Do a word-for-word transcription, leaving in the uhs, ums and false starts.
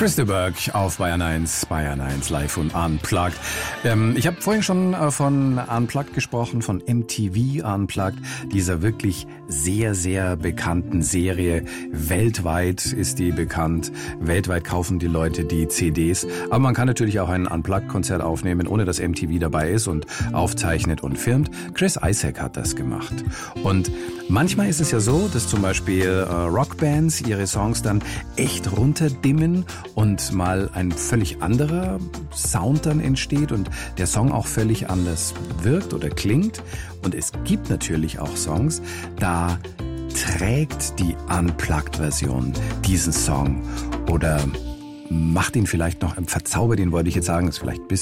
Chris de Burgh auf Bayern eins, Bayern eins live und Unplugged. Ähm, ich habe vorhin schon äh, von Unplugged gesprochen, von M T V Unplugged, dieser wirklich sehr, sehr bekannten Serie. Weltweit ist die bekannt, weltweit kaufen die Leute die C Ds. Aber man kann natürlich auch ein Unplugged-Konzert aufnehmen, ohne dass M T V dabei ist und aufzeichnet und filmt. Chris Isaak hat das gemacht. Und manchmal ist es ja so, dass zum Beispiel äh, Rockbands ihre Songs dann echt runterdimmen und mal ein völlig anderer Sound dann entsteht und der Song auch völlig anders wirkt oder klingt. Und es gibt natürlich auch Songs, da trägt die Unplugged-Version diesen Song oder macht ihn vielleicht noch, verzaubert ihn, wollte ich jetzt sagen, ist vielleicht ein bisschen